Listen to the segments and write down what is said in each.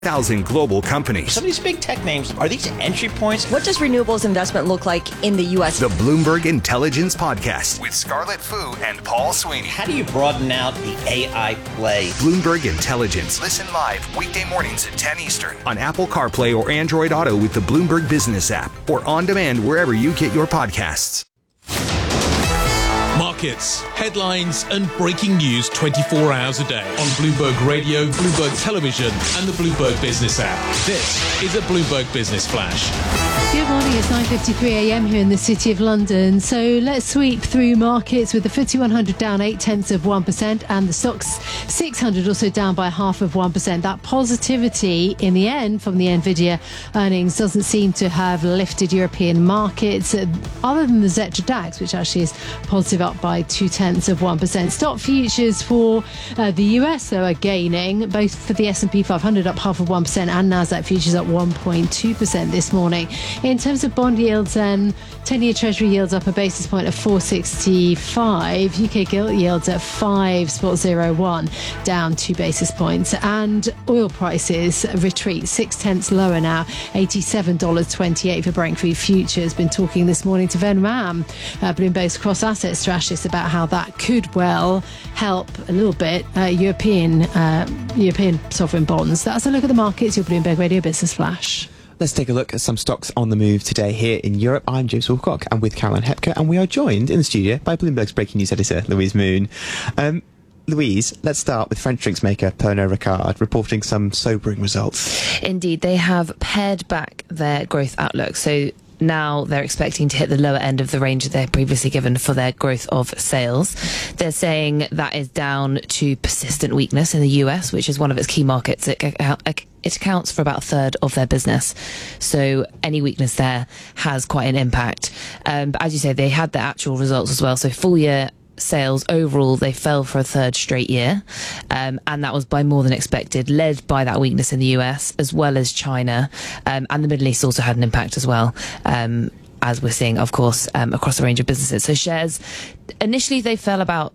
1,000 global companies. Some of these big tech names, are these entry points? What does renewables investment look like in the U.S.? The Bloomberg Intelligence Podcast with Scarlett Fu and Paul Sweeney. How do you broaden out the AI play? Bloomberg Intelligence. Listen live weekday mornings at 10 Eastern on Apple CarPlay or Android Auto with the Bloomberg Business app or on demand wherever you get your podcasts. Markets, headlines and breaking news 24 hours a day on Bloomberg Radio, Bloomberg Television and the Bloomberg Business app. This is a Bloomberg Business Flash. Good morning, it's 9:53 a.m. here in the City of London. So let's sweep through markets with the FTSE 100 down 0.8% and the Stoxx 600 also down by 0.5%. That positivity in the end from the Nvidia earnings doesn't seem to have lifted European markets other than the Xetra DAX, which actually is positive up by 0.2%. Stock futures for the US though are gaining, both for the S&P 500 up 0.5% and Nasdaq futures up 1.2% this morning. In terms of bond yields, then 10-year Treasury yields up a basis point at 4.65, UK gilt yields at 5.01, down 2 basis points, and oil prices retreat 0.6 lower now, $87.28 for Brent crude futures. Been talking this morning to Ven Ram, Bloomberg's cross-asset strategist, about how that could well help a little bit European sovereign bonds. That's a look at the markets. Your Bloomberg Radio Business Flash. Let's take a look at some stocks on the move today here in Europe. I'm James Wilcock. I'm with Caroline Hepker, and we are joined in the studio by Bloomberg's breaking news editor, Louise Moon. Louise, let's start with French drinks maker Pernod Ricard reporting some sobering results. Indeed, they have pared back their growth outlook. So now they're expecting to hit the lower end of the range that they've previously given for their growth of sales. They're saying that is down to persistent weakness in the US, which is one of its key markets. It accounts for about a third of their business. So any weakness there has quite an impact. But as you say, they had the actual results as well. So full year sales overall, they fell for a third straight year. And that was by more than expected, led by that weakness in the US as well as China. And the Middle East also had an impact as well. As we're seeing, of course, across a range of businesses. So shares, initially they fell about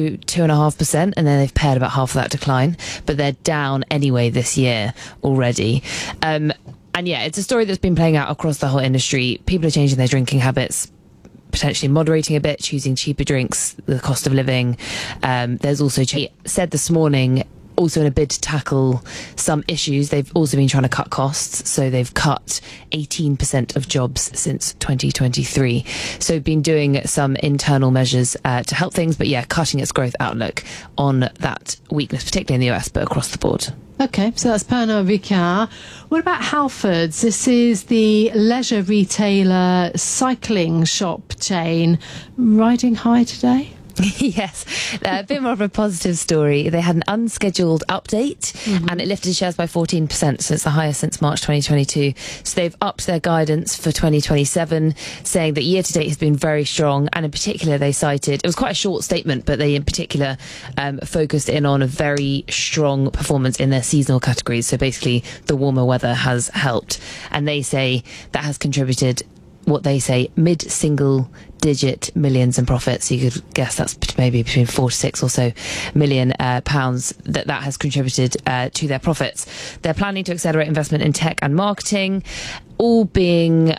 2.5%, and then they've pared about half of that decline, but they're down anyway this year already. And yeah, it's a story that's been playing out across the whole industry. People are changing their drinking habits, potentially moderating a bit, choosing cheaper drinks, the cost of living. There's also said this morning, also in a bid to tackle some issues, they've also been trying to cut costs. So they've cut 18% of jobs since 2023. So been doing some internal measures to help things, but yeah, cutting its growth outlook on that weakness, particularly in the US, but across the board. Okay, so that's Pernod Ricard. What about Halfords? This is the leisure retailer cycling shop chain, riding high today? Yes, a bit more of a positive story. They had an unscheduled update and it lifted shares by 14%, so it's the highest since March 2022. So they've upped their guidance for 2027, saying that year to date has been very strong, and in particular they cited, it was quite a short statement, but they in particular focused in on a very strong performance in their seasonal categories. So basically the warmer weather has helped, and they say that has contributed what they say mid-single digit millions in profits. So you could guess that's maybe between 4 to 6 or so million pounds that has contributed to their profits. They're planning to accelerate investment in tech and marketing, all being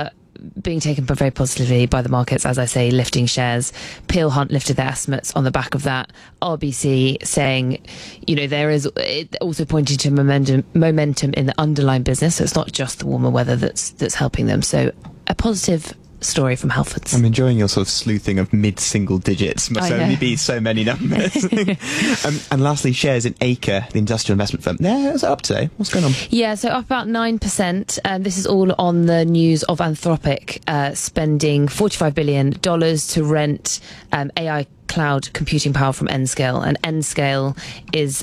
taken very positively by the markets, as I say, lifting shares. Peel Hunt lifted their estimates on the back of that. RBC saying, there is also pointing to momentum in the underlying business. So it's not just the warmer weather that's helping them. So a positive story from Halfords. I'm enjoying your sort of sleuthing of mid-single digits. Must only be so many numbers. And lastly, shares in Acre, the industrial investment firm. Is it up today? What's going on? Yeah, so up about 9%. This is all on the news of Anthropic spending $45 billion to rent AI cloud computing power from Nscale. And Nscale is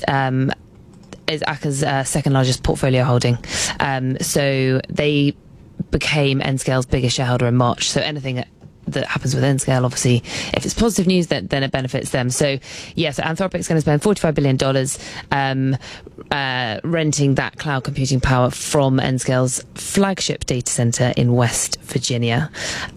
Acre's second largest portfolio holding. So they became Nscale's biggest shareholder in March. So anything that happens with Nscale, obviously, if it's positive news, then it benefits them. So, yeah, so Anthropic's going to spend $45 billion renting that cloud computing power from Nscale's flagship data center in West Virginia.